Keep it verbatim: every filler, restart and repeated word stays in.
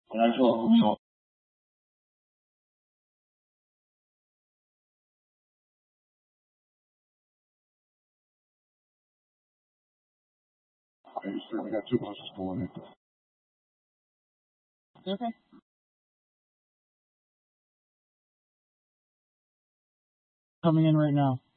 So, so I certainly got two buses pulling in. Okay. Coming in right now.